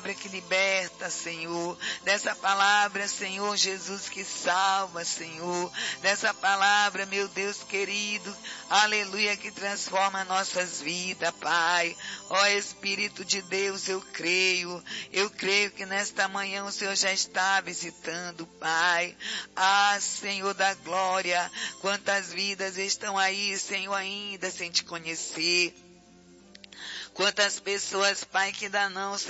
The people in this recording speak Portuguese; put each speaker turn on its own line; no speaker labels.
palavra que liberta, Senhor, dessa palavra, Senhor Jesus, que salva, Senhor, dessa palavra, meu Deus querido, aleluia, que transforma nossas vidas, Pai. Ó Espírito de Deus, eu creio que nesta manhã o Senhor já está visitando, Pai. Ah, Senhor da glória, quantas vidas estão aí, Senhor, ainda sem te conhecer. Quantas pessoas, Pai, que ainda não